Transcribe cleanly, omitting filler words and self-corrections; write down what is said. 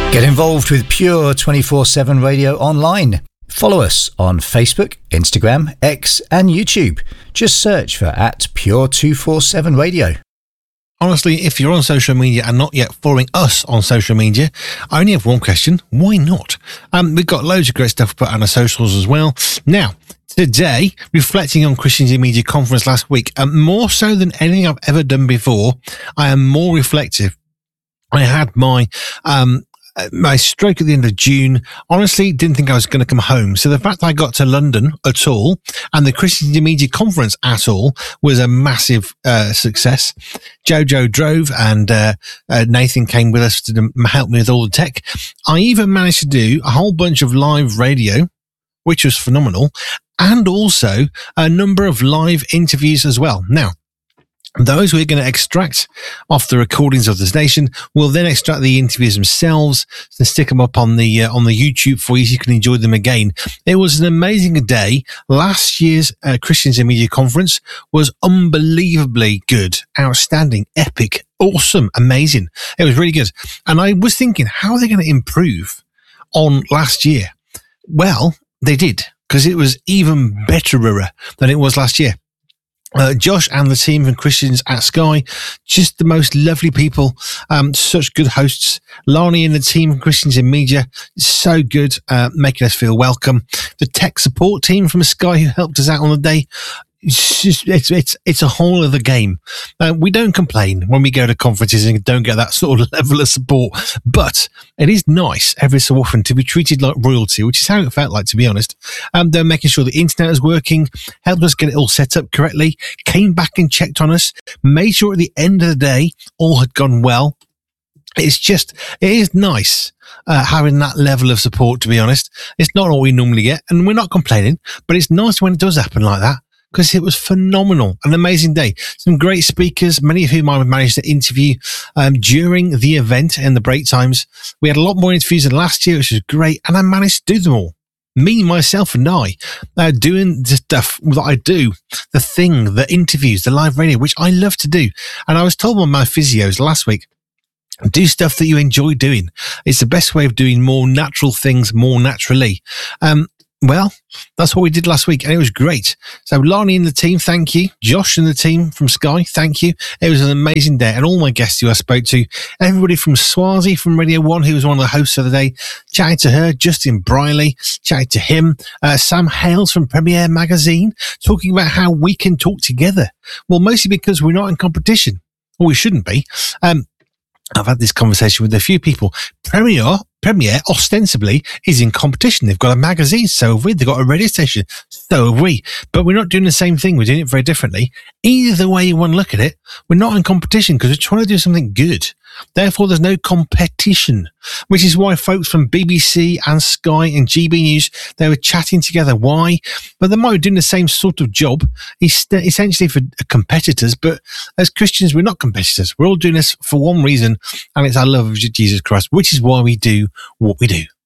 Get involved with Pure 24/7 Radio online. Follow us on Facebook, Instagram, X and YouTube. Just search for @Pure247 Radio. Honestly, if you're on social media and not yet following us on social media, I only have one question. Why not? We've got loads of great stuff put on our socials as well. Now, today, reflecting on Christians in Media Conference last week, more so than anything I've ever done before, I am more reflective. I had my stroke at the end of June. Honestly, didn't think I was going to come home. So the fact that I got to London at all and the Christians in Media Conference at all was a massive success. Jojo drove and Nathan came with us to help me with all the tech. I even managed to do a whole bunch of live radio, which was phenomenal, and also a number of live interviews as well. Now, those we're going to extract off the recordings of the station. We'll then extract the interviews themselves and stick them up on the YouTube for you so you can enjoy them again. It was an amazing day. Last year's Christians in Media Conference was unbelievably good, outstanding, epic, awesome, amazing. It was really good. And I was thinking, how are they going to improve on last year? Well, they did, because it was even betterer than it was last year. Josh and the team from Christians at Sky, just the most lovely people, such good hosts. Lani and the team from Christians in Media, so good, making us feel welcome. The tech support team from Sky who helped us out on the day, it's a whole other game. We don't complain when we go to conferences and don't get that sort of level of support, but it is nice every so often to be treated like royalty, which is how it felt like, to be honest. They're making sure the internet is working, helped us get it all set up correctly, came back and checked on us, made sure at the end of the day all had gone well. It is nice having that level of support, to be honest. It's not all we normally get, and we're not complaining, but it's nice when it does happen like that, because it was phenomenal. An amazing day. Some great speakers, many of whom I managed to interview during the event and the break times. We had a lot more interviews than last year, which was great, and I managed to do them all. Me, myself, and I, doing the stuff that I do, the thing, the interviews, the live radio, which I love to do. And I was told by my physios last week, do stuff that you enjoy doing. It's the best way of doing more natural things more naturally. Well, that's what we did last week, and it was great. So Lani and the team, thank you. Josh and the team from Sky, thank you. It was an amazing day, and all my guests who I spoke to, everybody from Swazi from Radio 1, who was one of the hosts of the day, chatting to her, Justin Briley, chatting to him, Sam Hales from Premiere Magazine, talking about how we can talk together. Well, mostly because we're not in competition, or we shouldn't be. I've had this conversation with a few people. Premiere ostensibly is in competition. They've got a magazine, so have we. They've got a radio station, so have we. But we're not doing the same thing. We're doing it very differently. Either way you want to look at it, we're not in competition because we're trying to do something good. Therefore, there's no competition, which is why folks from BBC and Sky and GB News, they were chatting together. Why? But they might be doing the same sort of job, essentially for competitors. But as Christians, we're not competitors. We're all doing this for one reason, and it's our love of Jesus Christ, which is why we do what we do.